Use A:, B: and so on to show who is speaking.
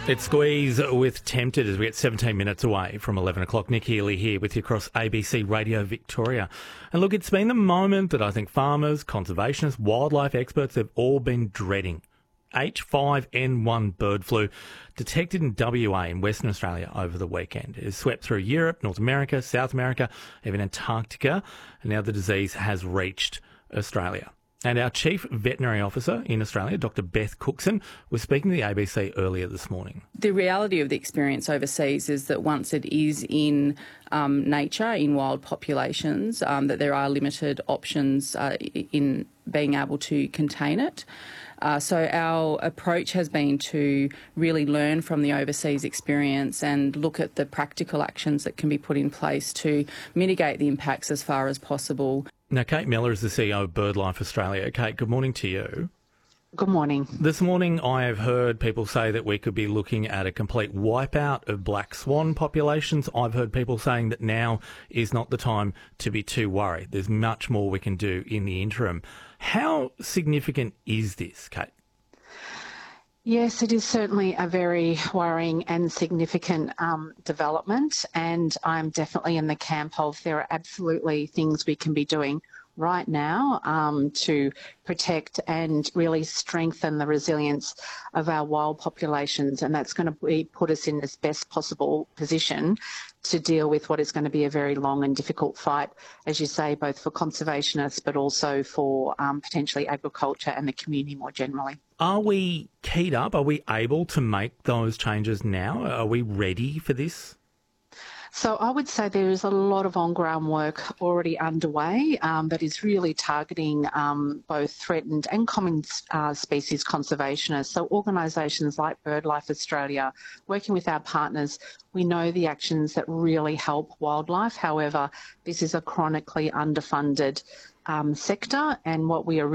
A: It's Squeeze with Tempted as we get 17 minutes away from 11 o'clock. Nick Healy here with you across ABC Radio Victoria. And look, it's been the moment that I think farmers, conservationists, wildlife experts have all been dreading. H5N1 bird flu detected in WA in Western Australia over the weekend. It has swept through Europe, North America, South America, even Antarctica, and now the disease has reached Australia. And our Chief Veterinary Officer in Australia, Dr Beth Cookson, was speaking to the ABC earlier this morning.
B: The reality of the experience overseas is that once it is in nature, in wild populations, that there are limited options in being able to contain it. So our approach has been to really learn from the overseas experience and look at the practical actions that can be put in place to mitigate the impacts as far as possible.
A: Now, Kate Miller is the CEO of BirdLife Australia. Kate, good morning to you.
C: Good morning.
A: This morning I have heard people say that we could be looking at a complete wipeout of black swan populations. I've heard people saying that now is not the time to be too worried. There's much more we can do in the interim. How significant is this, Kate?
C: Yes, it is certainly a very worrying and significant development, and I'm definitely in the camp of there are absolutely things we can be doing right now to protect and really strengthen the resilience of our wild populations, and that's going to put us in this best possible position to deal with what is going to be a very long and difficult fight, as you say, both for conservationists but also for potentially agriculture and the community more generally.
A: Are we keyed up? Are we able to make those changes now? Are we ready for this?
C: So I would say there is a lot of on-ground work already underway that is really targeting both threatened and common species conservationists. So organisations like BirdLife Australia, working with our partners, we know the actions that really help wildlife. However, this is a chronically underfunded sector, and what we are